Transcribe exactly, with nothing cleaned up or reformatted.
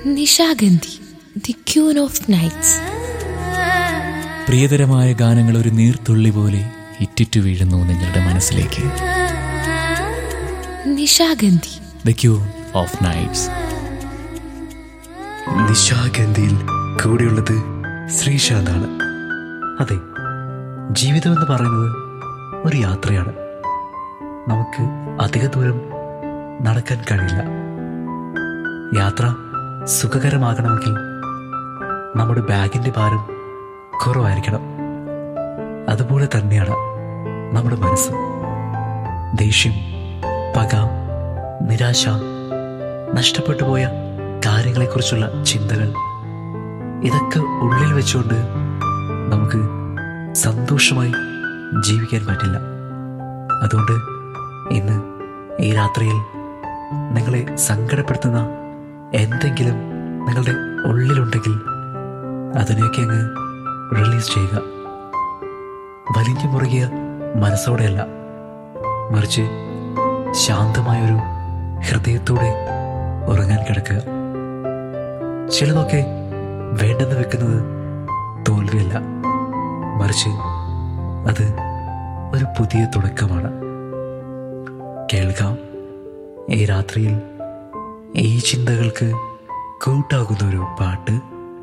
Nishagandhi, the queen of nights. പ്രിയതരമായ ഗാനങ്ങൾ ഒരു നീർത്തുള്ളി പോലെ ഇറ്റിറ്റു വീഴുന്നു നിങ്ങളുടെ മനസ്സിലേക്ക്. Nishagandhi, the queen of nights. നിശാഗന്ധിയിൽ കൂടെയുള്ളത് ശ്രീശാന്താണ്. അതെ, ജീവിതം എന്ന് പറയുന്നത് ഒരു യാത്രയാണ്. നമുക്ക് അധിക ദൂരം നടക്കാൻ കഴിയില്ല. യാത്ര സുഖകരമാകണമെങ്കിൽ നമ്മുടെ ബാഗിൻ്റെ ഭാരം കുറവായിരിക്കണം. അതുപോലെ തന്നെയാണ് നമ്മുടെ മനസ്സും. ദേഷ്യം, പക, നിരാശ, നഷ്ടപ്പെട്ടു പോയ കാര്യങ്ങളെക്കുറിച്ചുള്ള ചിന്തകൾ, ഇതൊക്കെ ഉള്ളിൽ വെച്ചുകൊണ്ട് നമുക്ക് സന്തോഷമായി ജീവിക്കാൻ പറ്റില്ല. അതുകൊണ്ട് ഇന്ന് ഈ രാത്രിയിൽ നിങ്ങളെ സങ്കടപ്പെടുത്തുന്ന എന്തെങ്കിലും നിങ്ങളുടെ ഉള്ളിലുണ്ടെങ്കിൽ അതിനെയൊക്കെ അങ്ങ് റിലീസ് ചെയ്യുക. വലിഞ്ഞു മുറുകിയ മനസ്സോടെയല്ല, മറിച്ച് ശാന്തമായൊരു ഹൃദയത്തോടെ ഉറങ്ങാൻ കിടക്കുക. ചിലതൊക്കെ വേണ്ടെന്ന് വെക്കുന്നത് തോൽവിയല്ല, മറിച്ച് അത് ഒരു പുതിയ തുടക്കമാണ്. കേൾക്കാം ഈ രാത്രിയിൽ ഈ ചിന്തകൾക്ക് കൂട്ടാകുന്ന ഒരു പാട്ട്.